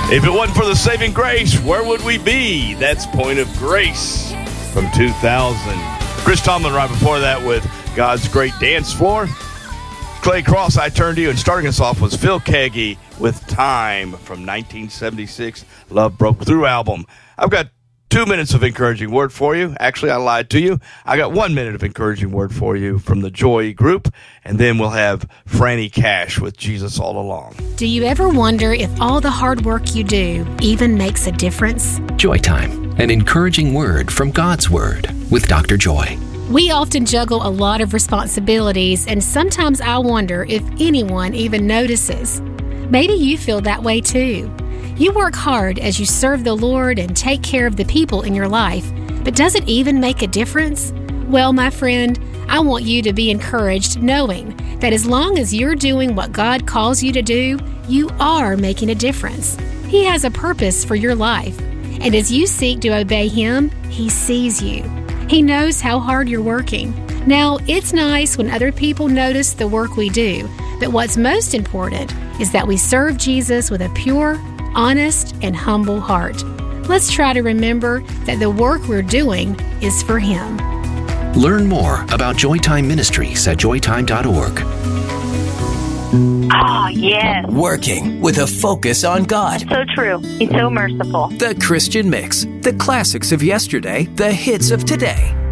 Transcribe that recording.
If it wasn't for the saving grace, where would we be? That's Point of Grace from 2000. Chris Tomlin right before that with God's Great Dance Floor. Clay Cross, I Turn to You. And starting us off was Phil Keaggy with Time from 1976, Love Broke Through album. I've got 2 minutes of encouraging word for you. Actually, I lied to you. I got 1 minute of encouraging word for you from the Joy Group, and then we'll have Franny Cash with Jesus All Along. Do you ever wonder if all the hard work you do even makes a difference? Joy Time, an encouraging word from God's Word with Dr. Joy. We often juggle a lot of responsibilities, and sometimes I wonder if anyone even notices. Maybe you feel that way too. You work hard as you serve the Lord and take care of the people in your life, but does it even make a difference? Well, my friend, I want you to be encouraged knowing that as long as you're doing what God calls you to do, you are making a difference. He has a purpose for your life, and as you seek to obey Him, He sees you. He knows how hard you're working. Now, it's nice when other people notice the work we do, but what's most important is that we serve Jesus with a pure, honest, and humble heart. Let's try to remember that the work we're doing is for Him. Learn more about Joytime Ministries at joytime.org. Oh, yes. Working with a focus on God. So true. He's so merciful. The Christian Mix. The classics of yesterday, the hits of today.